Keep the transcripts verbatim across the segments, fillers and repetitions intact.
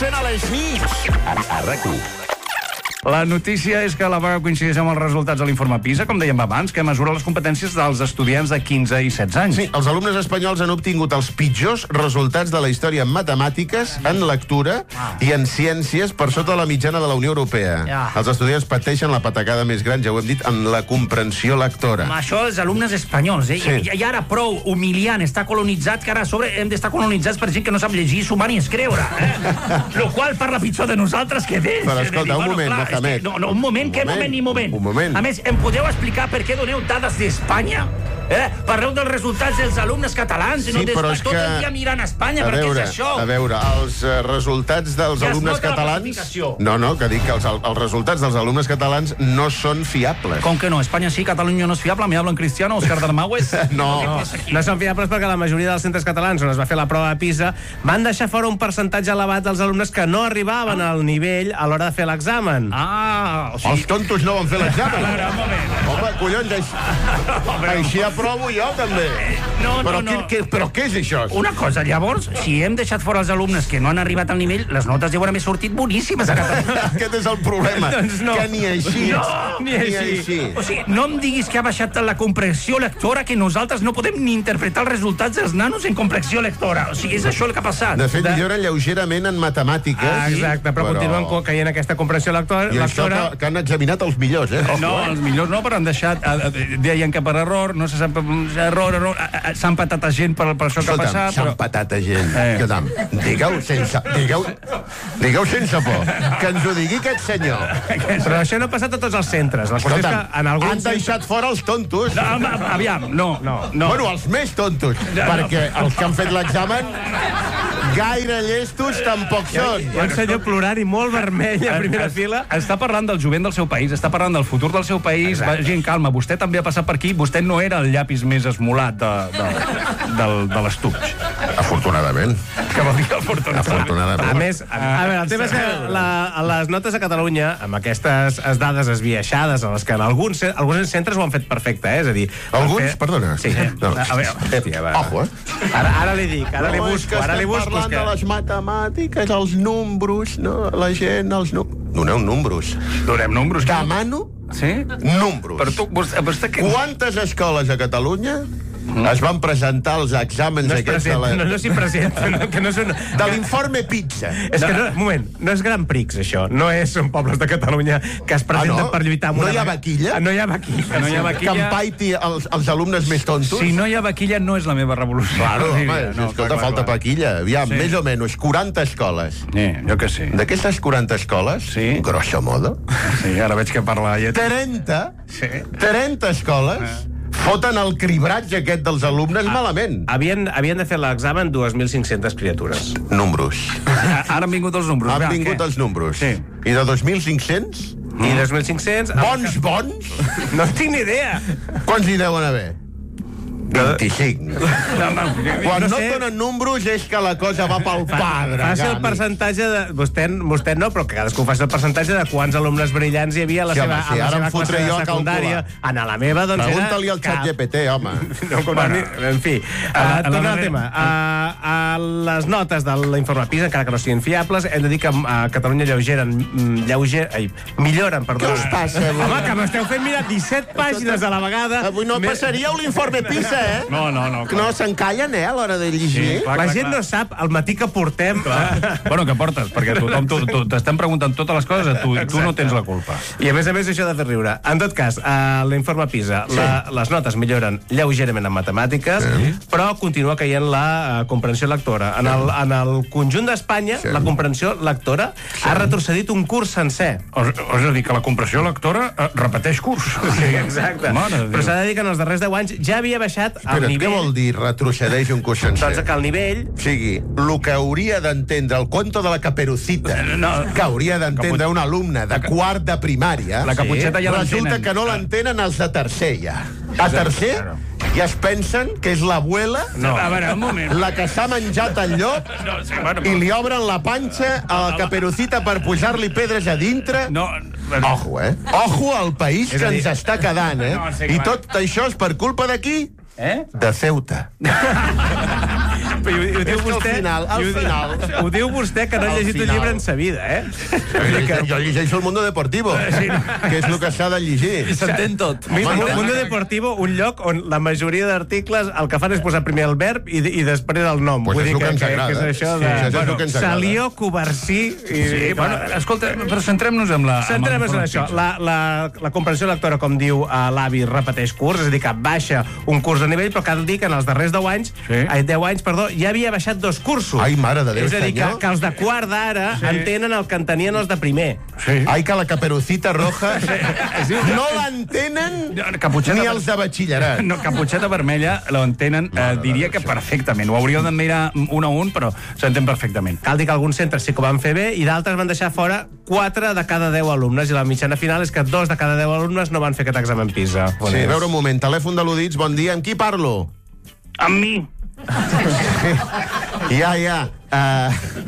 a les nits. A RAC u. La notícia és que la vaga coincideix amb els resultats de l'informe PISA, com dèiem abans, que mesura les competències dels estudiants de quinze i setze anys. Sí, els alumnes espanyols han obtingut els pitjors resultats de la història en matemàtiques, en lectura i en ciències per sota la mitjana de la Unió Europea. Ja. Els estudiants pateixen la patacada més gran, ja ho hem dit, en la comprensió lectora. Això els alumnes espanyols, eh? Sí. I, I ara prou humiliant, està colonitzat, que ara a sobre hem d'estar colonitzats per gent que no sap llegir, sumar ni escriure, eh? Lo qual parla pitjor de nosaltres que d'ells. Però escolta, un moment, clar, Mohamed. és que, no, no, un moment, Un què moment, moment ni moment? un moment. A més, em podeu explicar per què doneu dades d'Espanya? Eh? Parleu dels resultats dels alumnes catalans i no Sí, des... però és tot que... el dia mirant a Espanya, A però veure, què és això? a veure, els uh, resultats dels Ja es alumnes nota la catalans... classificació. No, no, que dic que els, els resultats dels alumnes catalans no són fiables. Com que no? Espanya sí, Catalunya no és fiable, me hablan cristiano, Òscar Darmaues. No. No. No són fiables perquè la majoria dels centres catalans on es va fer la prova de PISA van deixar fora un percentatge elevat dels alumnes que no arribaven al nivell a l'hora de fer l'examen. Ah, o Els sigui... tontos no van fer l'examen. A veure, un moment. Home, collons, així, així aprovo jo, també. No, però, no, no. Què, què, però què és això? Una cosa, llavors, si hem deixat fora els alumnes que no han arribat al nivell, les notes deuen haver sortit boníssimes a Catalunya. Aquest és el problema. Doncs no. Que ni així. No, ni així. O sigui, no em diguis que ha baixat la comprensió lectora, que nosaltres no podem ni interpretar els resultats dels nanos en comprensió lectora. O sigui, és això el que ha passat. De fet, milloren lleugerament en matemàtiques. Ah, exacte, però, però continuen co- caient aquesta comprensió lectora. I això lectora. que, que han examinat els millors, eh? No, els millors no, però han deixat... eh, eh, Deien que per error, no se sap... Error, error... eh, eh, S'han patat a gent per, per això que ha Escolta'm, passat, s'han però... patat a gent. Eh. Escolta'm, digueu sense... Digueu, digueu sense por. Que ens ho digui aquest senyor. Però això no ha passat a tots els centres. La qüestió és que Escolta'm, en alguns... han deixat fora els tontos. No, home, aviam, no, no, no. Bueno, els més tontos. Perquè els que han fet l'examen gaire llestos tampoc són. Hi ha un senyor plorant i molt vermell a primera Es- fila. Està parlant del jovent del seu país, està parlant del futur del seu país. Va, gent, calma, vostè també ha passat per aquí. Vostè no era el llapis més esmolat de, de, del, de l'estuig. Afortunadament. Que vol dir afortunadament. A Afortunadament. més, a, a veure, el tema és que la, a les notes a Catalunya, amb aquestes dades esbiaixades, en les que en alguns, ce- alguns centres ho han fet perfecte, eh? És a dir... Alguns? Fer... Perdona. Sí. No. A veure, hòstia, va. Ojo, eh? Ara, ara li dic, ara li No, és busco, que ara li estem busco. parlant és de que... les matemàtiques, els números, no? La gent, els números... Doneu números. Donem números. Demano Sí? números. Per tu, vostè, vostè què... Quantes escoles a Catalunya es van presentar els exàmens No es aquests de, presenta, la... no, no s'hi presenta, no, que no és un... de l'informe Pizza? És que no, un moment, no és Gran Prix, això. No és, són pobles de Catalunya que es presenten Ah, no? per lluitar amb No una... hi ha vaquilla? Ah, no hi ha vaquilla. No hi ha vaquilla. Que empaiti els, els alumnes més tontos? Si no hi ha vaquilla, no és la meva revolució. Claro, home, Diria, no, escolta, clar, falta clar. paquilla. Aviam, Sí. més o menys, quaranta escoles. Sí, jo que sé. D'aquestes quaranta escoles, Sí. grosso modo, Sí, ara veig que parla llet. trenta, Sí. trenta escoles foten el cribratge aquest dels alumnes malament. Havien, havien de fer l'examen dos mil cinc-centes criatures. Números. Ara han vingut els números. Han Va, vingut què? els números. Sí. I de dos mil cinc-cents? I dos mil cinc-cents... Bons, bons? No en tinc ni idea. Quants hi deuen haver? vint-i-cinc. Quan no no sé. et donen números és que la cosa va pel padre. Faci el Gani. percentatge de... Vostè, vostè no, però que cadascú faci el percentatge de quants alumnes brillants hi havia a la Sí, seva, home, sí, a la ara seva em fotré classe jo de a secundària. calcular. En la meva, doncs, Pregunta-li era al xat cap. G P T, home. No, bueno, en fi, uh, a la tornant al darrera- tema. Uh, a les notes de l'informe PISA, encara que no siguin fiables, hem de dir que a Catalunya lleugeren, mm, lleuger, ai, milloren, perdó. Què us passa, avui? Home, que m'esteu fent mirar disset pàgines a la vegada. Avui no Me- passaríeu l'informe PISA, eh? No, no, no. Que no s'encallen, eh, a l'hora de llegir. Sí, clar. La gent no sap el matí que portem. Bueno, que portes, perquè tothom tu- tu- t'estan preguntant totes les coses, a tu, i tu no tens la culpa. I a més a més això de fer riure. En tot cas, a l'informe PISA, Sí. la, les notes milloren lleugerament en matemàtiques, Sí. però continua caient la uh, comprensió lectora. En el, en el conjunt d'Espanya, Sí. la comprensió lectora ha retrocedit un curs sencer. O, o és a dir, que la compressió lectora eh, repeteix curs. Sí, exacte. Mare de Déu. Però s'ha de dir que en els darrers deu anys ja havia baixat el Espera't, nivell... què vol dir retrocedeix un curs sencer? Doncs que el nivell... O sigui, el que hauria d'entendre el conto de la Caperucita, No. que hauria d'entendre un alumne de quart de primària, La caputxeta ja resulta l'entenen. que no l'entenen els de tercer, ja. A tercer, ja es pensen que és l'abuela No. A veure, un moment. la que s'ha menjat el llop No, sí, bueno, i li obren la panxa a la Caperucita per pujar-li pedres a dintre. No, bueno, Ojo, eh? Ojo al país És que a dir- ens està quedant, eh? No, sí, I clar. tot això és per culpa d'aquí? Eh? De Ceuta. Però ho, ho diu És que al vostè... final, al ho, final... Ho diu vostè que no ha Al llegit un final. llibre en sa vida, eh? Jo, jo llegeixo el Mundo Deportivo, que és el que s'ha de llegir. S'entén tot. Mira, Home, Mundo Deportivo, un lloc on la majoria d'articles el que fan és posar primer el verb i, i després el nom. Pues Vull és dir el que ens que, agrada. que és això Sí, de... això és el que ens agrada. Salió, Covarsí... I, Sí, i bueno, escolta, però centrem-nos en la... Centrem-nos en això. La, la, la comprensió lectora, com diu uh, l'avi, repeteix curs, és a dir, que baixa un curs de nivell, però cal dir que en els darrers deu anys, Sí. ai, deu anys, perdó, ja havia baixat dos cursos. Ai, mare de Déu, És a dir, que, senyor. que els de quart d'ara sí. entenen el que entenien els de primer. Sí. Ai, que la Caperucita Roja no l'entenen Caputxeta ni ver- els de batxillerat. No, Caputxeta Vermella lo entenen, eh, diria que perfectament. Ho hauríeu de mirar un a un, però s'entén perfectament. Cal dir que alguns centres sí que ho van fer bé i d'altres van deixar fora quatre de cada deu alumnes i la mitjana final és que dos de cada deu alumnes no van fer aquest examen PISA. Sí, a veure un moment, telèfon de l'Udits, bon dia, amb qui parlo? Amb mi. Ja, ja. Uh,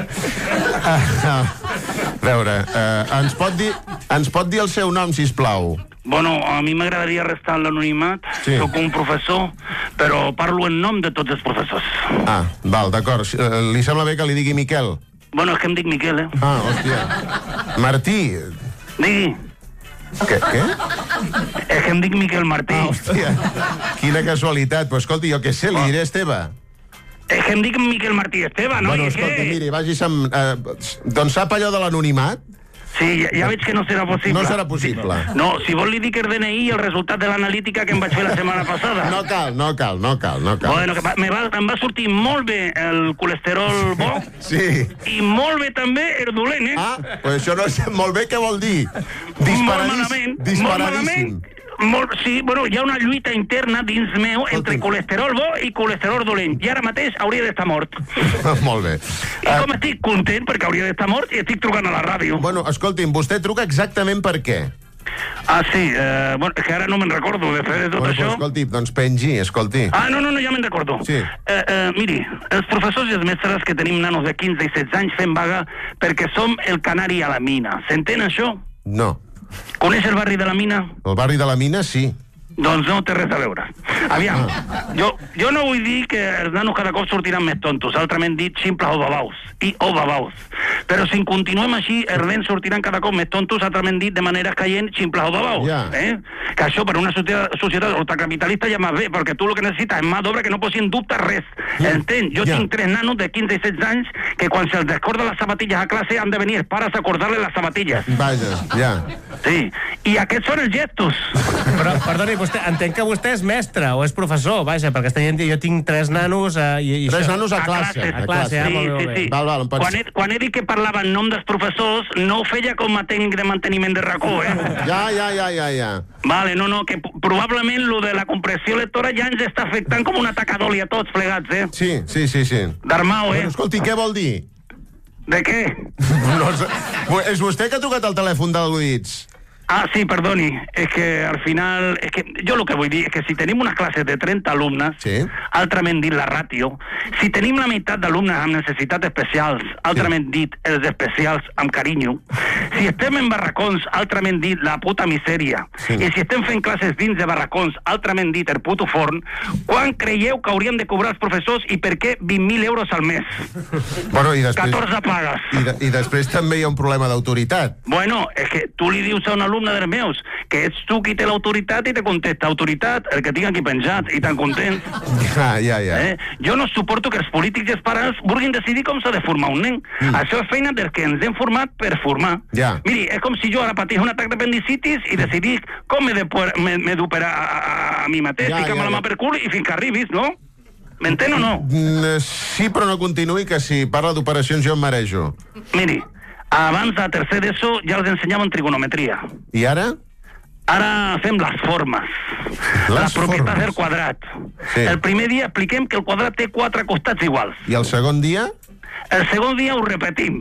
uh, uh, a veure, uh, ens, pot dir, ens pot dir el seu nom, sisplau? Bueno, a mi m'agradaria restar en l'anonimat. Sí. Soc un professor, però parlo en nom de tots els professors. Ah, val, d'acord. Uh, li sembla bé que li digui Miquel? Bueno, és que em dic Miquel, eh? Ah, hòstia. Martí. Digui. Què? Què? És que em dic Miquel Martí. Ah, hòstia. Quina casualitat. Però escolti, jo què sé, li diré Esteve. És que em dic Miquel Martí Esteve, no? Bueno, I és escolti, que... miri, vagi amb... Uh, doncs sap allò de l'anonimat? Sí, ja, ja veig que no serà possible. No serà possible. No, si vol li dic el D N I i el resultat de l'analítica que em vaig fer la setmana passada. No cal, no cal, no cal, no cal. Bueno, que va, me va, em va sortir molt bé el colesterol bo Sí. i molt bé també el dolent, eh? Ah, pues això no sé molt bé què vol dir. molt Disparadís, malament, molt disparadíssim. malament. Molt, sí, bueno, hi ha una lluita interna dins meu entre colesterol bo i colesterol dolent. I ara mateix hauria d'estar mort. Molt bé. I com estic content perquè hauria d'estar mort i estic trucant a la ràdio. Bueno, escolti'm, vostè truca exactament per què? Ah, sí, eh, bueno, és que ara no me'n recordo de fer de tot Bueno, això. pues, escolti, doncs pengi, escolti. Ah, no, no, no, ja me'n recordo. Sí. Eh, eh, miri, els professors i els mestres que tenim nanos de quinze i setze anys fent vaga perquè som el canari a la mina. S'entén això? No. Coneix el barri de la mina? El barri de la Mina, sí. Doncs no té res a veure. Aviam, jo, jo no vull dir que els nanos cada cop sortiran més tontos, altrament dit simples o babaus, i o babaus. Però si continuem així, els nens sortiran cada cop més tontos, altrament dit de manera caient, simples o babaus. Ja. Eh? Que això per una societat, societat ultracapitalista ja m'ha bé, perquè tu el que necessites és mà d'obra que no posi en dubte res. Entén? Jo Ja. tinc tres nanos de quinze i setze anys que quan se'ls descorda les sabatilles a classe han de venir els pares a acordar-les les sabatilles. Vaja, ja. Sí. I aquests són els gestos. Però, perdoni, vostè, entenc que vostè és mestre o és professor, vaja, perquè està dient, jo tinc tres nanos eh, i, i Tres això. nanos a classe. A A classe, ah, Sí, molt bé, sí, molt bé. sí. Val, val, em pots- Quan, he, quan he dit que parlava en nom dels professors, no ho feia com a tècnic de manteniment de racó, eh? Ja, ja, ja, ja, ja. Vale, no, no, que p- probablement lo de la compressió lectora ja ens està afectant com una tacadòlia a tots plegats, eh? Sí, sí, sí, sí. D'armao, eh? Bueno, escolti, què vol dir? De què? No, sé. És vostè que ha trucat el telèfon de l'Udits? Ah, sí, perdoni, és que al final... És que jo el que vull dir és que si tenim unes classes de trenta alumnes, Sí. altrament dit la ràtio, si tenim la meitat d'alumnes amb necessitats especials, altrament dit els especials amb carinyo, si estem en barracons, altrament dit la puta misèria, Sí. i si estem fent classes dins de barracons, altrament dit el puto forn, quan creieu que hauríem de cobrar els professors i per què vint mil euros al mes? Bueno, i després... catorze pagues. I, de, I després també hi ha un problema d'autoritat. Bueno, és que tu li dius a un alumne dels meus que ets tu qui té l'autoritat i te contesta autoritat, el que tinc aquí penjat, i tan content. Ja, ja, ja. Eh? Jo no suporto que els polítics i els pares vulguin decidir com s'ha de formar un nen. Mm. Això és feina dels que ens hem format per formar. Ja. Miri, és com si jo ara patís un atac d'apendicitis i decidís com m'he de poder- m'he m'he d'operar a, a, a mi mateix, Ja, ficar-me ja, la mà ja. per cul i fins que arribis, no? M'entén o no? Mm, sí, però no continuï, que si parla d'operacions jo em marejo. Miri, abans de tercer d'ESO ja els ensenyaven trigonometria. I ara? Ara fem les formes. Les la propietat formes. del quadrat. Sí. El primer dia expliquem que el quadrat té quatre costats iguals. I el segon dia? El segon dia ho repetim.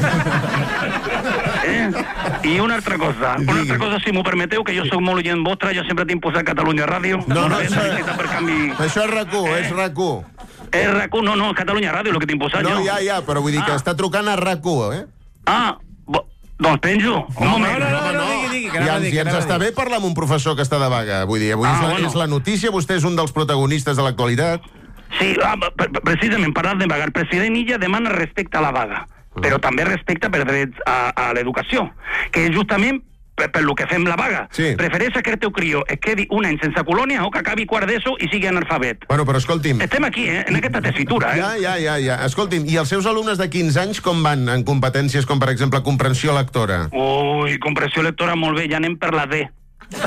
eh? I una altra cosa. Una altra cosa, si m'ho permeteu, que jo sóc molt oient vostre, jo sempre tinc posat Catalunya Ràdio. No, no, he això- felicitat per canvi... Això és RAC u, és RAC u. És RAC u, no, no, Catalunya Ràdio, el que tinc posat No, jo. ja, ja, però vull dir que Ah. està trucant a RAC u, eh? Ah, bo... doncs penjo. Un moment. no, no, Home, no, digui, digui, que I anava a ens, dir, i que ens anava a està dir. bé parlar amb un professor que està de vaga. Vull dir, avui Ah, és, la, bueno. és la notícia, vostè és un dels protagonistes de l'actualitat. Sí, ah, precisament, parlant de vaga, el president Illa demana respecte a la vaga, però també respecte per drets a, a l'educació, que justament per, per lo que fem la vaga. Sí. Prefereix que el teu crió es quedi un any sense colònia o que acabi quart d'ESO i sigui analfabet. Bueno, però escolti'm... Estem aquí, eh, en aquesta tessitura, eh? Ja, ja, ja, ja. Escolti'm, i els seus alumnes de quinze anys com van en competències com, per exemple, comprensió lectora? Ui, comprensió lectora molt bé, ja anem per la D.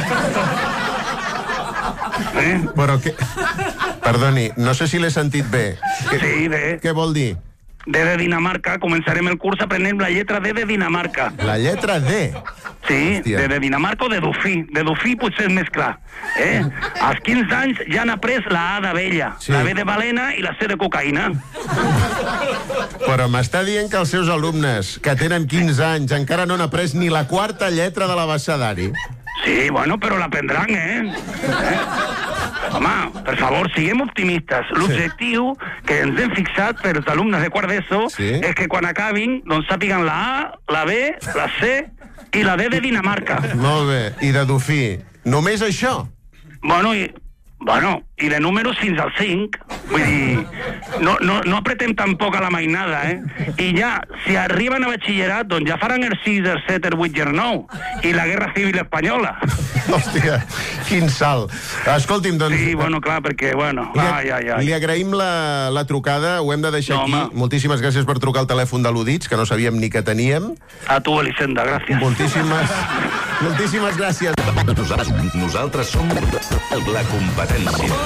Eh? Però què... Perdoni, no sé si l'he sentit bé. Què, Sí, D. què vol dir? D de Dinamarca, començarem el curs aprenent la lletra D de Dinamarca. La lletra D. Sí, Hòstia. de, de Dinamarca o de Dufí. De Dufí potser és més clar. Eh? Als quinze anys ja han après la A d'abella, Sí. la B de balena i la C de cocaïna. Però m'està dient que els seus alumnes, que tenen quinze anys, encara no han après ni la quarta lletra de l'abecedari? Sí, bueno, però l'aprendran, eh? eh? Home, per favor, siguem optimistes. L'objectiu que ens hem fixat per als alumnes de quart d'ESO Sí. és que quan acabin doncs sàpiguen la A, la B, la C i la D de Dinamarca. Molt bé. I de Dufí? Només això? Bueno, i, bueno, i de números fins al cinc. Vull dir, no, no, no apretem tampoc a la mainada, eh? I ja, si arriben a batxillerat, doncs ja faran el sis, el set, el vuit i el nou. I la Guerra Civil Espanyola. Hòstia, quin salt. Escolti'm, doncs... Sí, bueno, clar, perquè, bueno... Li, Ai, ai, ai. li agraïm la, la trucada, ho hem de deixar No, aquí. home. Moltíssimes gràcies per trucar al telèfon de l'Udits, que no sabíem ni que teníem. A tu, Elisenda, gràcies. Moltíssimes, moltíssimes gràcies. Nosaltres, nosaltres som la competència.